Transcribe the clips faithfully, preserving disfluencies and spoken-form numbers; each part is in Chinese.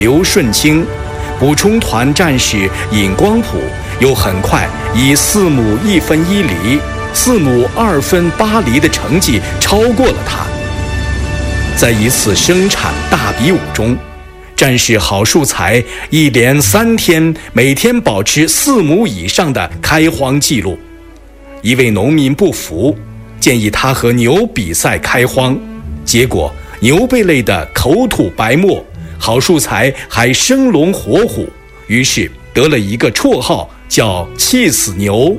刘顺清，补充团战士尹光普又很快以四亩一分一厘、四亩二分八厘的成绩超过了他。在一次生产大比武中，战士郝树才一连三天每天保持四亩以上的开荒记录。一位农民不服，建议他和牛比赛开荒，结果牛被累得口吐白沫，郝树才还生龙活虎，于是得了一个绰号叫气死牛。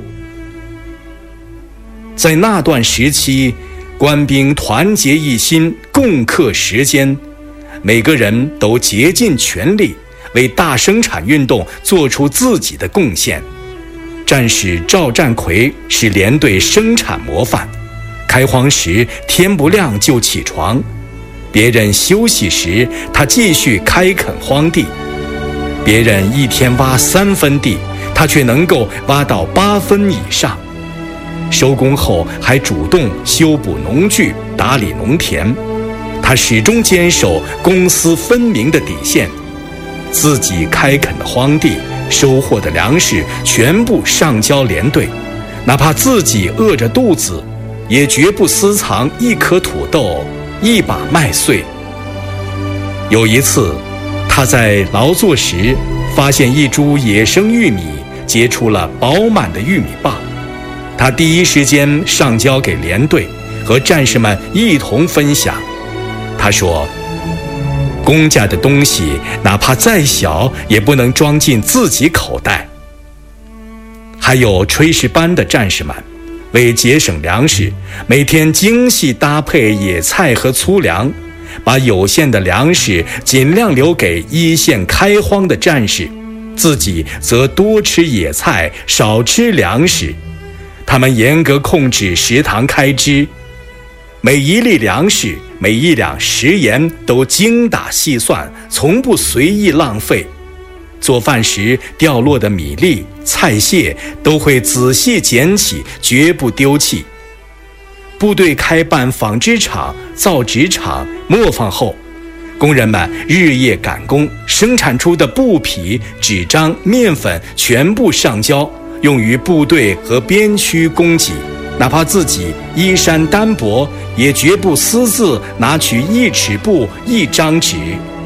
在那段时期，官兵团结一心，共克时艰，每个人都竭尽全力为大生产运动做出自己的贡献。战士赵占奎是连队生产模范，开荒时天不亮就起床，别人休息时他继续开垦荒地，别人一天挖三分地，他却能够挖到八分以上。收工后还主动修补农具，打理农田。他始终坚守公私分明的底线，自己开垦的荒地收获的粮食全部上交连队，哪怕自己饿着肚子，也绝不私藏一颗土豆、一把麦穗。有一次，他在劳作时发现一株野生玉米结出了饱满的玉米棒，他第一时间上交给连队，和战士们一同分享。他说，公家的东西哪怕再小也不能装进自己口袋。还有炊事班的战士们为节省粮食，每天精细搭配野菜和粗粮，把有限的粮食尽量留给一线开荒的战士，自己则多吃野菜，少吃粮食。他们严格控制食堂开支，每一粒粮食、每一两食盐都精打细算，从不随意浪费。做饭时掉落的米粒、菜屑都会仔细捡起，绝不丢弃。部队开办纺织厂、造纸厂、磨坊后，工人们日夜赶工，生产出的布匹、纸张、面粉全部上交，用于部队和边区供给。哪怕自己衣衫单薄，也绝不私自拿取一尺布、一张纸。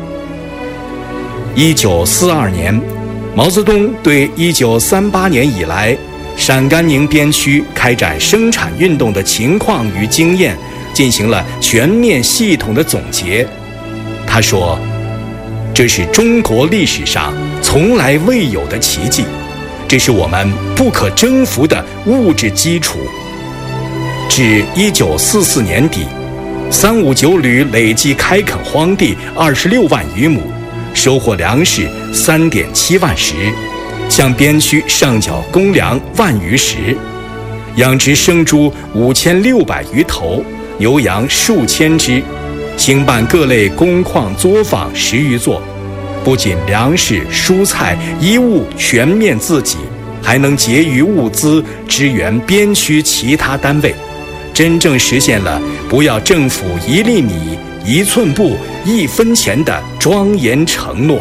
一九四二年，毛泽东对一九三八年以来陕甘宁边区开展生产运动的情况与经验进行了全面系统的总结。他说，这是中国历史上从来未有的奇迹，这是我们不可征服的物质基础。至一九四四年底，三五九旅累计开垦荒地二十六万余亩，收获粮食三点七万石，向边区上缴公粮万余石，养殖生猪五千六百余头，牛羊数千只，兴办各类工矿作坊十余座，不仅粮食、蔬菜、衣物全面自给，还能结余物资支援边区其他单位，真正实现了不要政府一粒米、一寸布、一分钱的庄严承诺。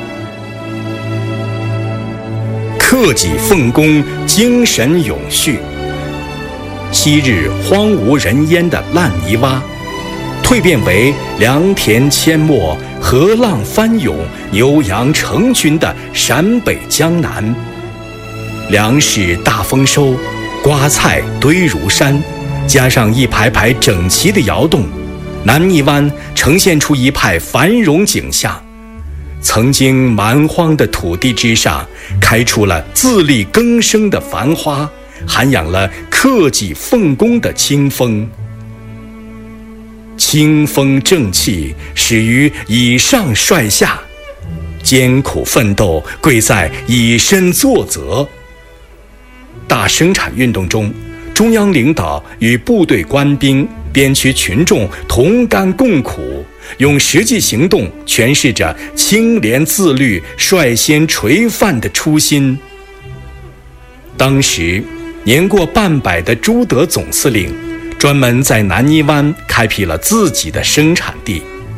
克己奉公，精神永续。昔日荒无人烟的烂泥洼，蜕变为良田阡陌、河浪翻涌、牛羊成群的陕北江南。粮食大丰收，瓜菜堆如山，加上一排排整齐的窑洞，南泥湾呈现出一派繁荣景象。曾经蛮荒的土地之上，开出了自力更生的繁花，涵养了克己奉公的清风。清风正气始于以上率下，艰苦奋斗贵在以身作则。大生产运动中，中央领导与部队官兵、边区群众同甘共苦，用实际行动诠释着清廉自律、率先垂范的初心。当时年过半百的朱德总司令专门在南泥湾开辟了自己的生产地，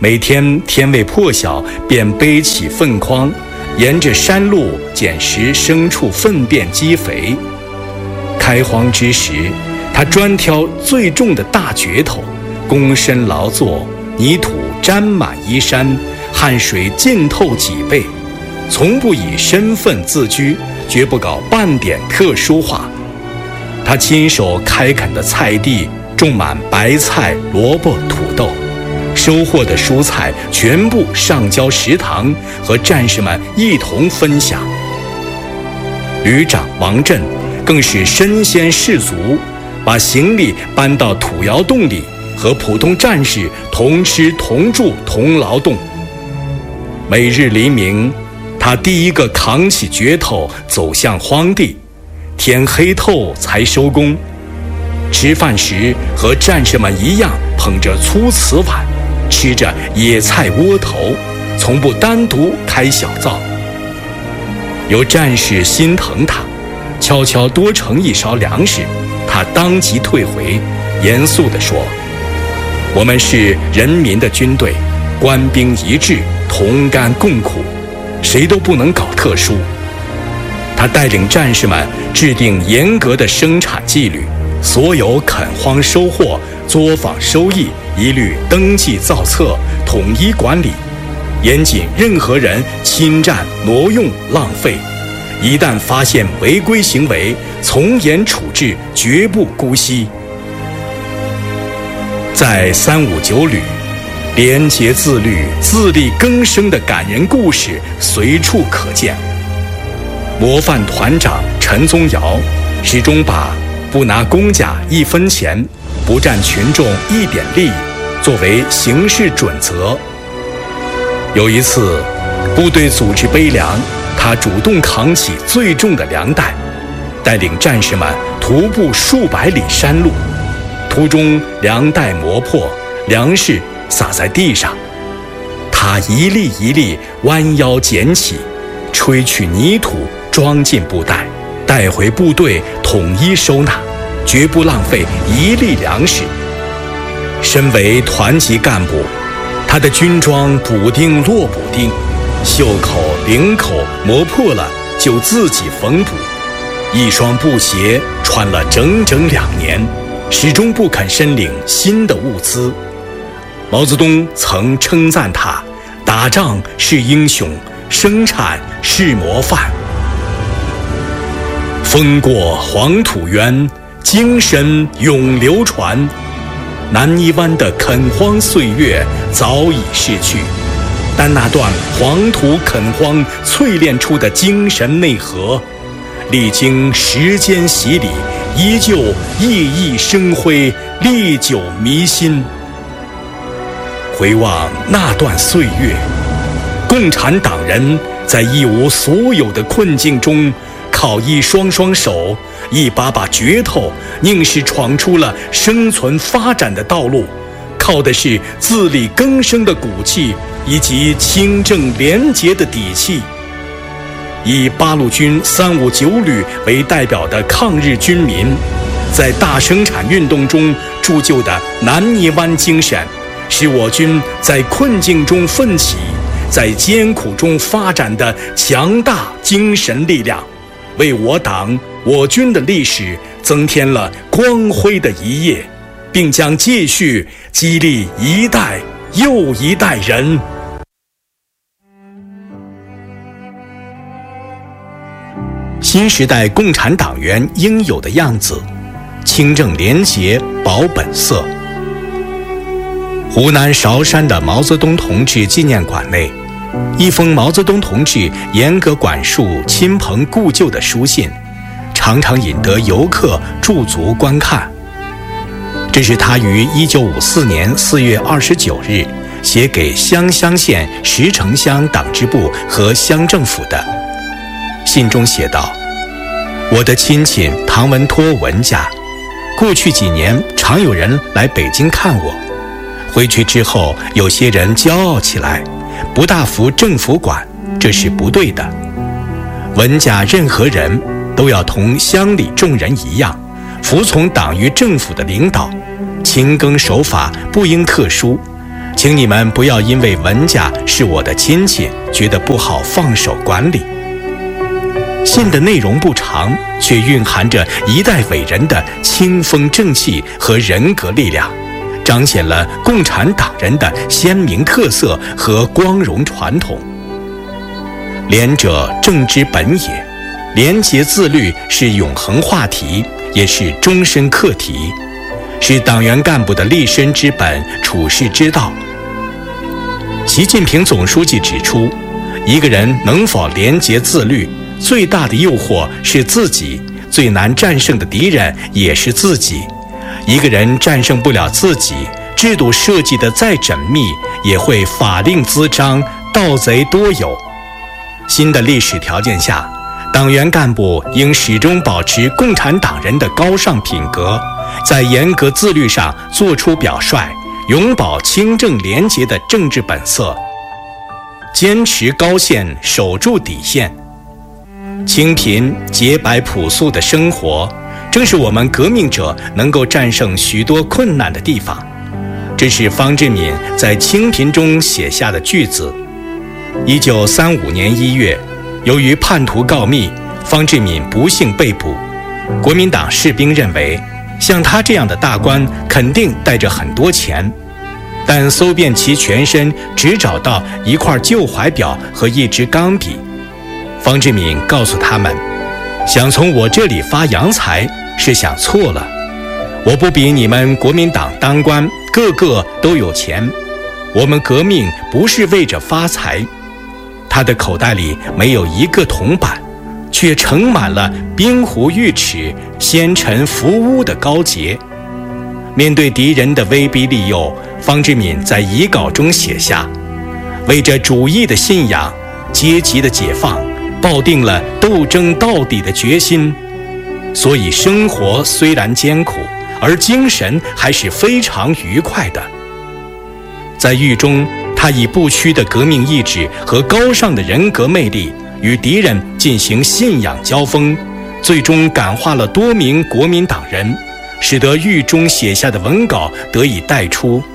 每天天未破晓，便背起粪筐，沿着山路捡拾牲畜粪便积肥。开荒之时，他专挑最重的大镢头，躬身劳作，泥土沾满衣衫，汗水浸透脊背，从不以身份自居，绝不搞半点特殊化。他亲手开垦的菜地种满白菜、萝卜、土豆，收获的蔬菜全部上交食堂，和战士们一同分享。旅长王震更是身先士卒，把行李搬到土窑洞里，和普通战士同吃同住同劳动。每日黎明，他第一个扛起镢头走向荒地，天黑透才收工。吃饭时和战士们一样，捧着粗瓷碗，吃着野菜窝头，从不单独开小灶。有战士心疼他，悄悄多盛一勺粮食，他当即退回，严肃地说：“我们是人民的军队，官兵一致，同甘共苦，谁都不能搞特殊。”他带领战士们制定严格的生产纪律，所有垦荒收获、作坊收益一律登记造册，统一管理，严禁任何人侵占、挪用、浪费。一旦发现违规行为，从严处置，绝不姑息。在三五九旅，廉洁自律、自力更生的感人故事随处可见。模范团长陈宗尧始终把不拿公家一分钱，不占群众一点利益作为行事准则。有一次，部队组织悲粮，他主动扛起最重的粮袋，带领战士们徒步数百里山路，途中粮袋磨破，粮食洒在地上，他一粒一粒弯腰捡起，吹去泥土，装进布袋，带回部队统一收纳，绝不浪费一粒粮食。身为团级干部，他的军装补丁落补丁，袖口、领口磨破了就自己缝补，一双布鞋穿了整整两年，始终不肯申领新的物资。毛泽东曾称赞他：打仗是英雄，生产是模范。风过黄土原，精神永流传。南泥湾的垦荒岁月早已逝去，但那段黄土垦荒淬炼出的精神内核，历经时间洗礼，依旧熠熠生辉，历久弥新。回望那段岁月，共产党人在一无所有的困境中，靠一双双手、一把把镢头，硬是闯出了生存发展的道路，靠的是自力更生的骨气，以及清正廉洁的底气。以八路军三五九旅为代表的抗日军民，在大生产运动中铸就的南泥湾精神，是我军在困境中奋起，在艰苦中发展的强大精神力量，为我党我军的历史增添了光辉的一页，并将继续激励一代又一代人。新时代共产党员应有的样子，清正廉洁，保本色。湖南韶山的毛泽东同志纪念馆内，一封毛泽东同志严格管束亲朋故旧的书信，常常引得游客驻足观看。这是他于一九五四年四月二十九日写给湘乡县石城乡党支部和乡政府的。信中写道：我的亲戚唐文托文家，过去几年常有人来北京看我，回去之后有些人骄傲起来，不大服政府管，这是不对的。文家任何人都要同乡里众人一样，服从党与政府的领导，勤耕守法不应特殊， 请你们不要因为文家是我的亲戚，觉得不好放手管理。信的内容不长，却蕴含着一代伟人的清风正气和人格力量，彰显了共产党人的鲜明特色和光荣传统。廉者政之本也，廉洁自律是永恒话题，也是终身课题，是党员干部的立身之本、处世之道。习近平总书记指出，一个人能否廉洁自律，最大的诱惑是自己，最难战胜的敌人也是自己。一个人战胜不了自己，制度设计得再缜密，也会法令滋章，盗贼多有。新的历史条件下，党员干部应始终保持共产党人的高尚品格，在严格自律上做出表率，永葆清正廉洁的政治本色，坚持高线，守住底线。清贫洁白朴素的生活，正是我们革命者能够战胜许多困难的地方。这是方志敏在清贫中写下的句子。一九三五年一月，由于叛徒告密，方志敏不幸被捕。国民党士兵认为，像他这样的大官肯定带着很多钱，但搜遍其全身，只找到一块旧怀表和一支钢笔。方志敏告诉他们，想从我这里发洋财是想错了，我不比你们国民党当官个个都有钱，我们革命不是为着发财。他的口袋里没有一个铜板，却盛满了冰壶玉齿、纤尘浮污的高洁。面对敌人的威逼利诱，方志敏在遗稿中写下，为着主义的信仰、阶级的解放，抱定了斗争到底的决心，所以生活虽然艰苦，而精神还是非常愉快的。在狱中，他以不屈的革命意志和高尚的人格魅力，与敌人进行信仰交锋，最终感化了多名国民党人，使得狱中写下的文稿得以带出。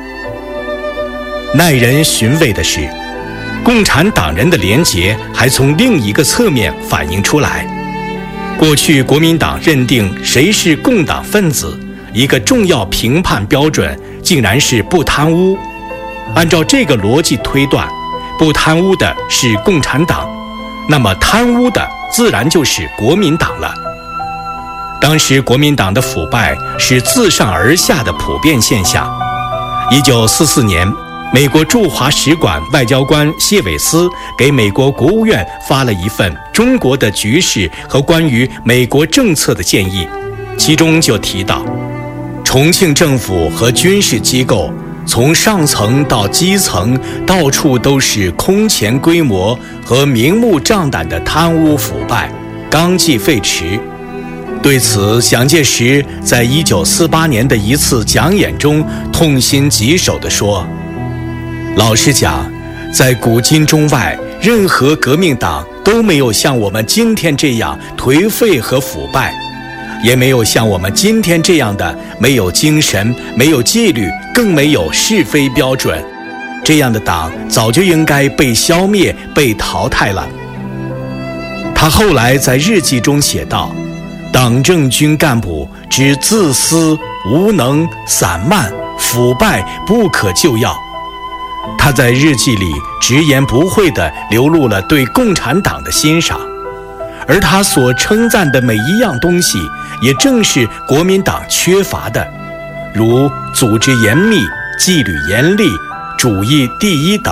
耐人寻味的是，共产党人的廉洁还从另一个侧面反映出来。过去国民党认定谁是共党分子，一个重要评判标准竟然是不贪污。按照这个逻辑推断，不贪污的是共产党，那么贪污的自然就是国民党了。当时国民党的腐败是自上而下的普遍现象。一九四四年，美国驻华使馆外交官谢伟思给美国国务院发了一份中国的局势和关于美国政策的建议，其中就提到，重庆政府和军事机构从上层到基层，到处都是空前规模和明目张胆的贪污腐败，纲纪废弛。对此，蒋介石在一九四八年的一次讲演中痛心疾首地说，老实讲，在古今中外，任何革命党都没有像我们今天这样颓废和腐败，也没有像我们今天这样的没有精神、没有纪律，更没有是非标准。这样的党早就应该被消灭、被淘汰了。他后来在日记中写道，党政军干部之自私、无能、散漫、腐败不可救药。他在日记里直言不讳地流露了对共产党的欣赏，而他所称赞的每一样东西，也正是国民党缺乏的，如组织严密、纪律严厉、主义第一等。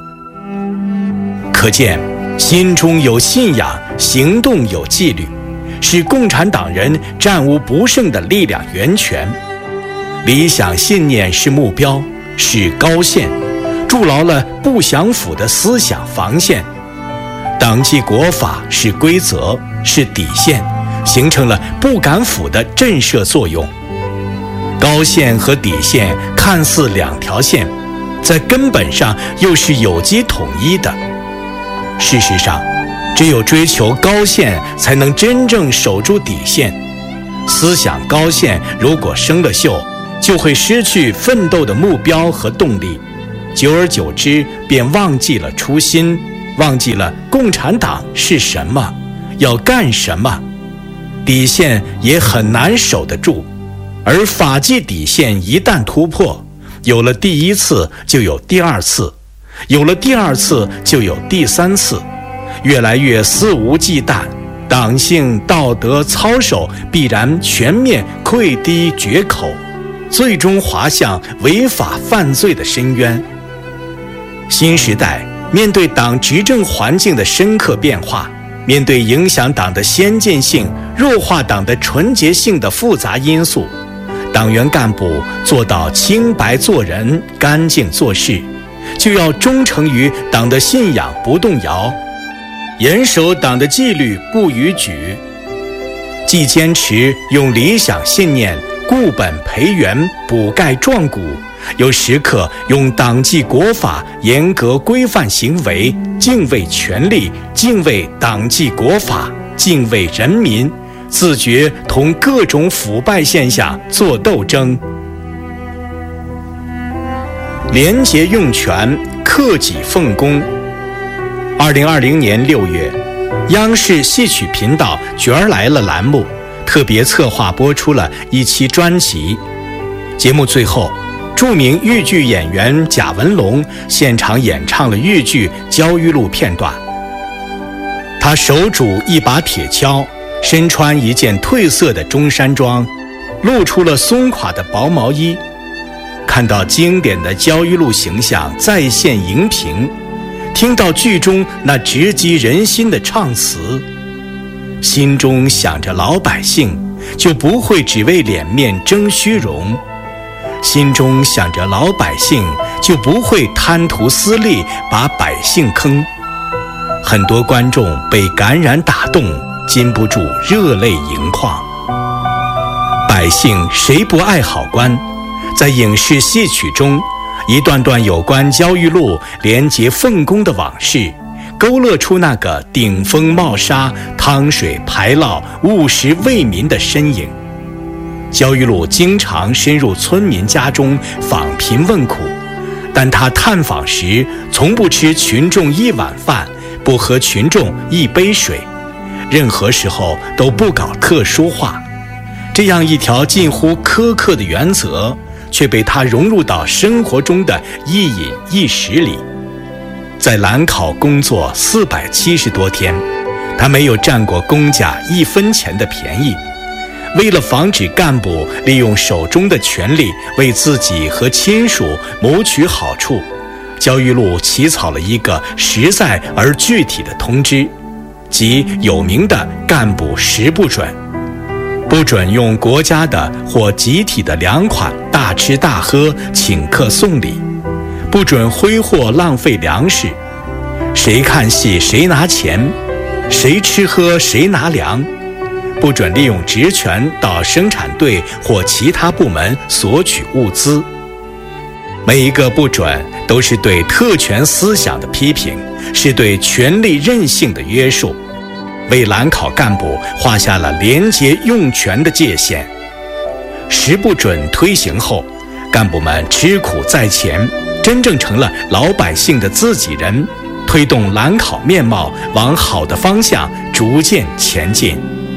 可见，心中有信仰，行动有纪律，是共产党人战无不胜的力量源泉。理想信念是目标，是高线，筑牢了不降腐的思想防线。党纪国法是规则，是底线，形成了不敢腐的震慑作用。高线和底线看似两条线，在根本上又是有机统一的。事实上，只有追求高线，才能真正守住底线。思想高线如果生了锈，就会失去奋斗的目标和动力， 久而久之便忘记了初心，忘记了共产党是什么，要干什么，底线也很难守得住。而法纪底线一旦突破，有了第一次就有第二次，有了第二次就有第三次，越来越肆无忌惮，党性道德操守必然全面溃堤决口，最终滑向违法犯罪的深渊。新时代面对党执政环境的深刻变化，面对影响党的先进性、弱化党的纯洁性的复杂因素，党员干部做到清白做人、干净做事，就要忠诚于党的信仰不动摇，严守党的纪律不逾矩，既坚持用理想信念固本培元、补钙壮骨，又时刻用党纪国法严格规范行为，敬畏权力，敬畏党纪国法，敬畏人民，自觉同各种腐败现象作斗争。廉洁用权，克己奉公。二零二零年六月，央视戏曲频道《角儿来了》栏目特别策划播出了一期专辑。节目最后，著名豫剧演员贾文龙现场演唱了豫剧《焦裕禄》片段。他手拄一把铁锹，身穿一件褪色的中山装，露出了松垮的薄毛衣。看到经典的焦裕禄形象再现荧屏，听到剧中那直击人心的唱词，心中想着老百姓，就不会只为脸面争虚荣；心中想着老百姓，就不会贪图私利，把百姓坑。很多观众被感染打动，禁不住热泪盈眶。百姓谁不爱好官？在影视戏曲中，一段段有关焦裕禄廉洁奉公的往事，勾勒出那个顶风冒沙、汤水排涝、务实为民的身影。焦裕禄经常深入村民家中访贫问苦，但他探访时从不吃群众一碗饭，不喝群众一杯水，任何时候都不搞特殊化。这样一条近乎苛刻的原则，却被他融入到生活中的一饮一食里。在兰考工作四百七十多天，他没有占过公家一分钱的便宜。为了防止干部利用手中的权力为自己和亲属谋取好处，焦裕禄起草了一个实在而具体的通知，即有名的干部十不准：不准用国家的或集体的粮款大吃大喝、请客送礼；不准挥霍浪费粮食；谁看戏谁拿钱，谁吃喝谁拿粮；不准利用职权到生产队或其他部门索取物资。每一个不准都是对特权思想的批评，是对权力任性的约束，为兰考干部画下了廉洁用权的界限。十不准推行后，干部们吃苦在前，真正成了老百姓的自己人，推动兰考面貌往好的方向逐渐前进。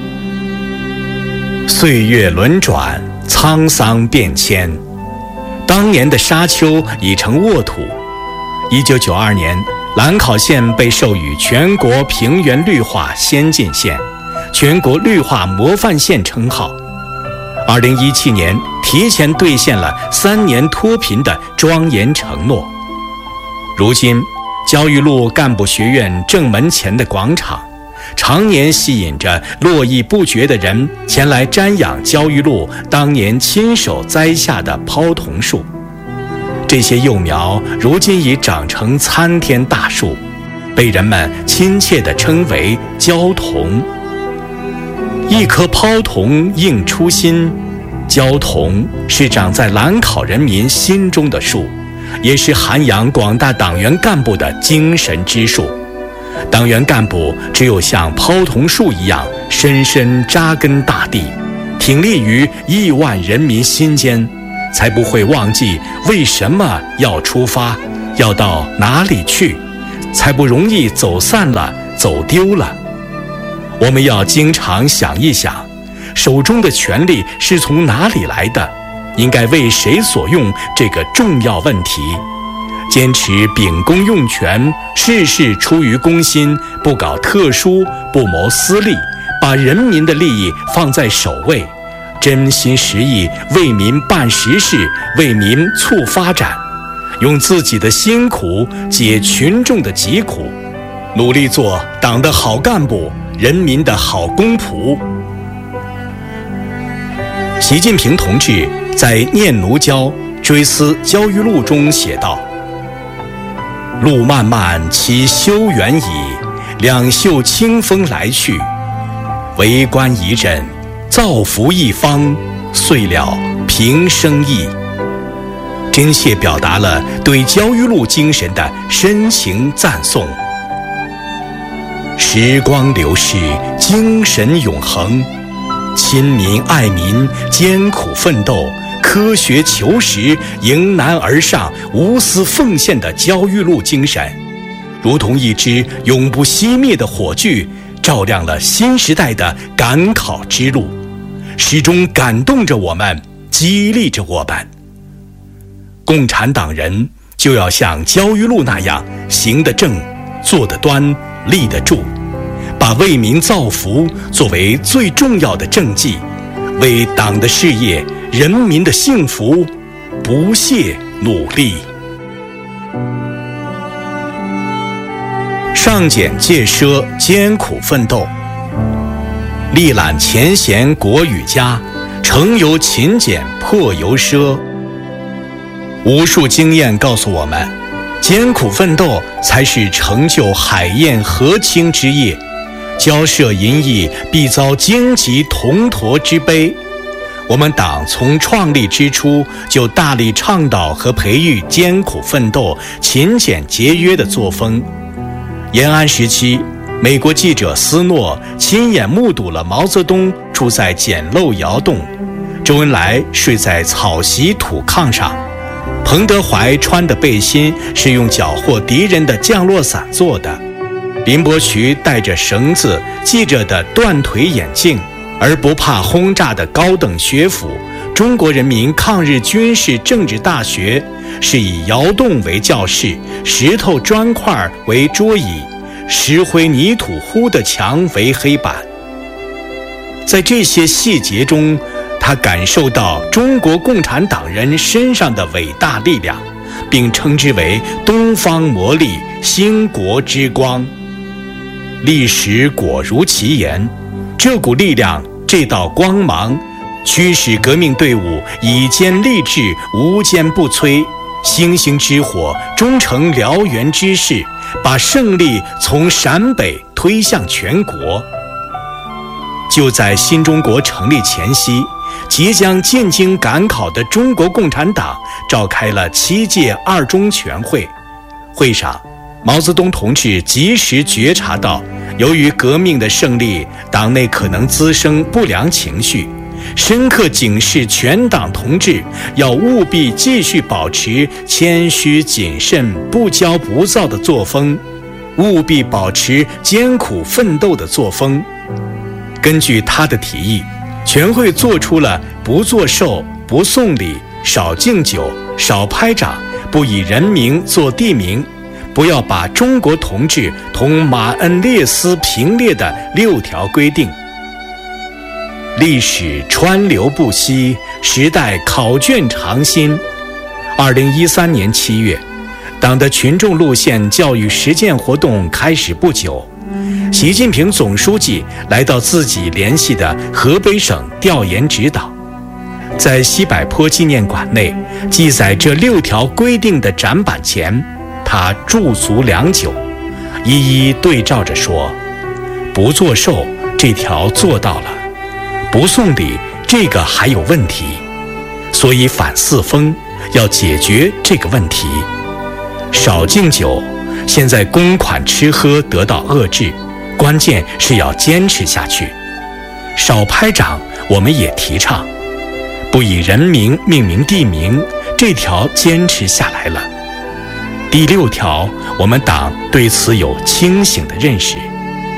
岁月轮转，沧桑变迁，当年的沙丘已成沃土。一九九二年，兰考县被授予全国平原绿化先进县、全国绿化模范县称号。二零一七年，提前兑现了三年脱贫的庄严承诺。如今，焦裕禄干部学院正门前的广场，常年吸引着络绎不绝的人前来瞻仰焦裕禄当年亲手栽下的泡桐树。这些幼苗如今已长成参天大树，被人们亲切地称为焦桐。一棵泡桐应初心，焦桐是长在兰考人民心中的树，也是涵养广大党员干部的精神之树。党员干部只有像泡桐树一样深深扎根大地，挺立于亿万人民心间，才不会忘记为什么要出发， 要到哪里去，才不容易走散了、走丢了。我们要经常想一想，手中的权力是从哪里来的，应该为谁所用这个重要问题。坚持秉公用权，事事出于公心，不搞特殊，不谋私利，把人民的利益放在首位，真心实意为民办实事，为民促发展，用自己的辛苦解群众的疾苦，努力做党的好干部，人民的好公仆。习近平同志在《念奴娇·追思焦裕禄》中写道：路漫漫其修远矣，两袖清风来去，为官一任，造福一方，遂了平生意。真切表达了对焦裕禄精神的深情赞颂。时光流逝，精神永恒，亲民爱民，艰苦奋斗，科学求实，迎难而上，无私奉献的焦裕禄精神，如同一支永不熄灭的火炬，照亮了新时代的赶考之路，始终感动着我们，激励着我们。共产党人就要像焦裕禄那样，行得正，坐得端，立得住，把为民造福作为最重要的政绩，为党的事业、人民的幸福不懈努力。上俭戒奢，艰苦奋斗，历览前贤国与家，成由勤俭，破由奢。无数经验告诉我们，艰苦奋斗才是成就海晏河清之业，骄奢淫逸必遭荆棘铜驼之悲。我们党从创立之初就大力倡导和培育艰苦奋斗、勤俭节约的作风。延安时期，美国记者斯诺亲眼目睹了毛泽东住在简陋窑洞，周恩来睡在草席土炕上，彭德怀穿的背心是用缴获敌人的降落伞做的，林伯渠戴着绳子系着的断腿眼镜，而不怕轰炸的高等学府中国人民抗日军事政治大学是以窑洞为教室，石头砖块为桌椅，石灰泥土糊的墙为黑板。在这些细节中，他感受到中国共产党人身上的伟大力量，并称之为东方魔力，兴国之光。历史果如其言，这股力量，这道光芒，驱使革命队伍以坚励志，无坚不摧，星星之火终成燎原之势，把胜利从陕北推向全国。就在新中国成立前夕，即将进京赶考的中国共产党召开了七届二中全会。会上，毛泽东同志及时觉察到，由于革命的胜利，党内可能滋生不良情绪，深刻警示全党同志要务必继续保持谦虚谨慎、不骄不躁的作风，务必保持艰苦奋斗的作风。根据他的提议，全会做出了不作寿、不送礼、少敬酒、少拍掌、不以人名做地名，不要把中国同志同马恩列斯平列的六条规定。历史川流不息，时代考卷常新。二零一三年七月，党的群众路线教育实践活动开始不久，习近平总书记来到自己联系的河北省调研指导，在西柏坡纪念馆内记载这六条规定的展板前，他驻足良久，一一对照着说：不作寿这条做到了，不送礼这个还有问题，所以反四风要解决这个问题。少敬酒，现在公款吃喝得到遏制，关键是要坚持下去。少拍掌我们也提倡，不以人名命名地名，这条坚持下来了。 第六条，我们党对此有清醒的认识。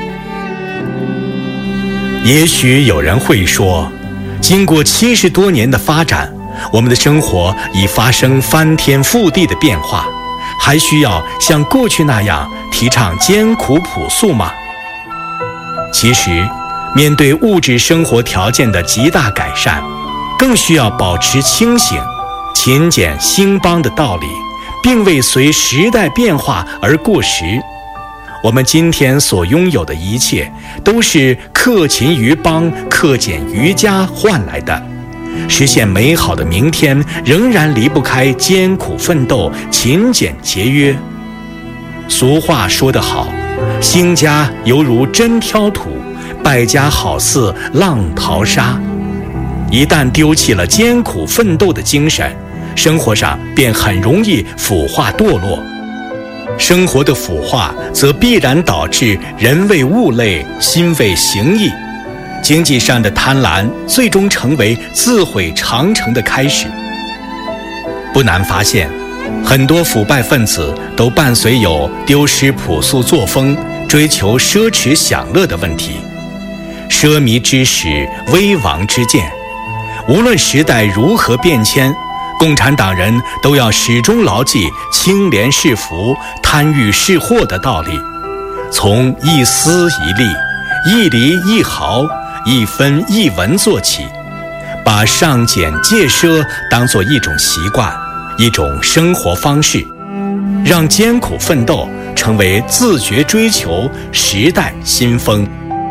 也许有人会说，经过七十多年的发展，我们的生活已发生翻天覆地的变化，还需要像过去那样提倡艰苦朴素吗？其实，面对物质生活条件的极大改善，更需要保持清醒，勤俭兴邦的道理，并未随时代变化而过时。我们今天所拥有的一切，都是克勤于邦、克俭于家换来的。实现美好的明天，仍然离不开艰苦奋斗、勤俭节约。俗话说得好，兴家犹如针挑土，败家好似浪淘沙。一旦丢弃了艰苦奋斗的精神，生活上便很容易腐化堕落。生活的腐化则必然导致人为物累，心为形役，经济上的贪婪最终成为自毁长城的开始。不难发现，很多腐败分子都伴随有丢失朴素作风、追求奢侈享乐的问题。奢靡之始，危亡之见。无论时代如何变迁，共产党人都要始终牢记清廉是福、贪欲是祸的道理，从一丝一粒、一厘一毫、一分一文做起，把尚俭戒奢当作一种习惯，一种生活方式，让艰苦奋斗成为自觉追求时代新风。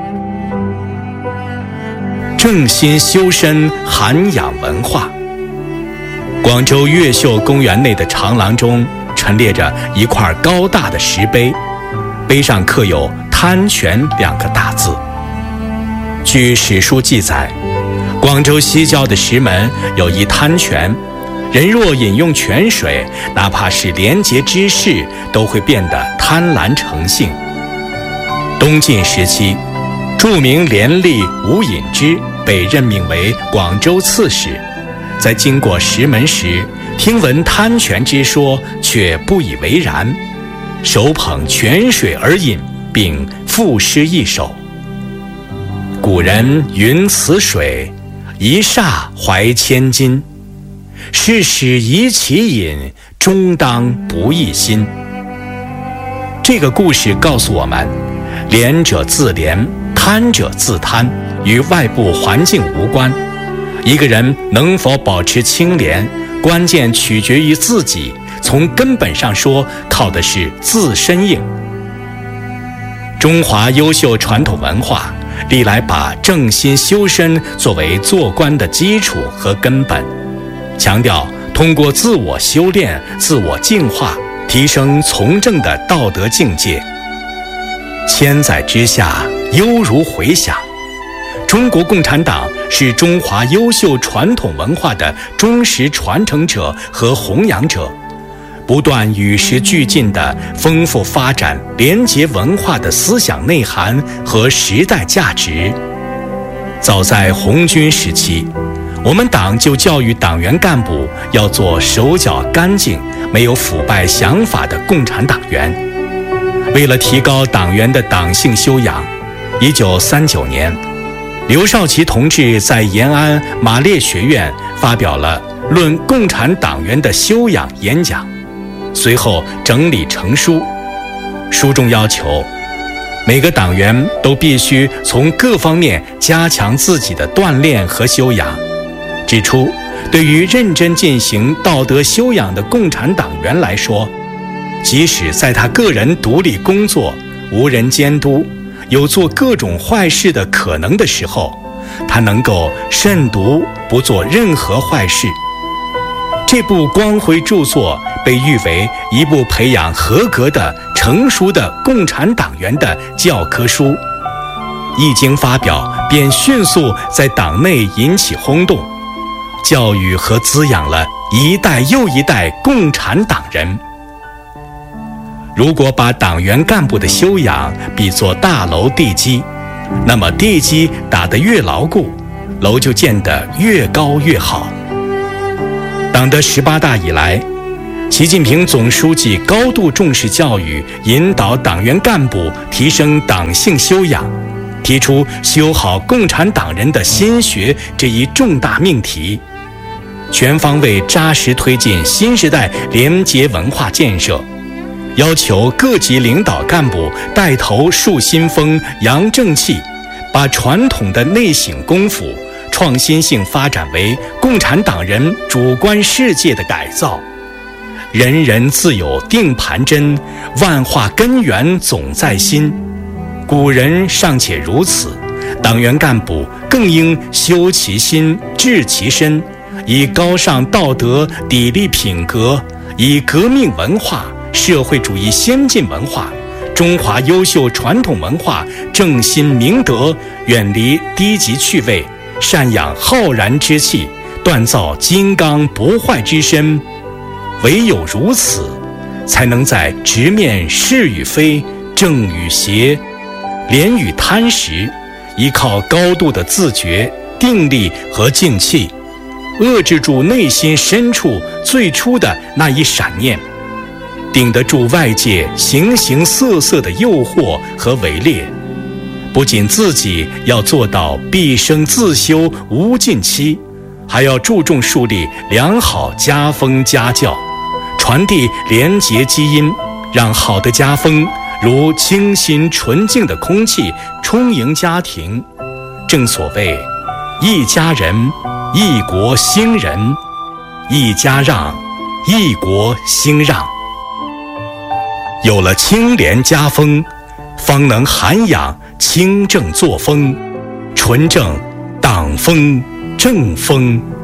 正心修身，涵养文化。广州越秀公园内的长廊中陈列着一块高大的石碑，碑上刻有贪泉两个大字。据史书记载，广州西郊的石门有一滩泉，人若饮用泉水，哪怕是廉洁之士都会变得贪婪成性。东晋时期，著名廉吏吴隐之被任命为广州刺史，在经过石门时，听闻贪泉之说，却不以为然，手捧泉水而饮，并赋诗一首：古人云此水，一霎怀千金。是使宜其饮，终当不亦心。这个故事告诉我们，廉者自廉，贪者自贪，与外部环境无关。一个人能否保持清廉，关键取决于自己，从根本上说，靠的是自身硬。中华优秀传统文化历来把正心修身作为做官的基础和根本，强调通过自我修炼、自我净化，提升从政的道德境界。千载之下，犹如回响。中国共产党是中华优秀传统文化的忠实传承者和弘扬者，不断与时俱进地丰富发展廉洁文化的思想内涵和时代价值。早在红军时期，我们党就教育党员干部要做手脚干净、没有腐败想法的共产党员。为了提高党员的党性修养，一九三九年，刘少奇同志在延安马列学院发表了《论共产党员的修养》演讲，随后整理成书。书中要求每个党员都必须从各方面加强自己的锻炼和修养，指出对于认真进行道德修养的共产党员来说，即使在他个人独立工作、无人监督、有做各种坏事的可能的时候，他能够慎独，不做任何坏事。这部光辉著作被誉为一部培养合格的、成熟的共产党员的教科书。一经发表，便迅速在党内引起轰动，教育和滋养了一代又一代共产党人。如果把党员干部的修养比作大楼地基，那么地基打得越牢固，楼就建得越高越好。党的十八大以来， 习近平总书记高度重视教育，引导党员干部提升党性修养，提出修好共产党人的心学这一重大命题，全方位扎实推进新时代廉洁文化建设，要求各级领导干部带头树新风、扬正气，把传统的内省功夫创新性发展为共产党人主观世界的改造。人人自有定盘针，万化根源总在心。古人尚且如此，党员干部更应修其心，治其身，以高尚道德砥砺品格，以革命文化、社会主义先进文化、中华优秀传统文化正心明德，远离低级趣味，善养浩然之气，锻造金刚不坏之身。唯有如此，才能在直面是与非、正与邪、廉与贪时，依靠高度的自觉、定力和静气，遏制住内心深处最初的那一闪念，顶得住外界形形色色的诱惑和围猎。不仅自己要做到毕生自修无尽期，还要注重树立良好家风家教，传递廉洁基因，让好的家风如清新纯净的空气充盈家庭。正所谓一家人一国兴仁，一家让一国兴让。有了清廉家风，方能涵养清正作风，纯正党风正风。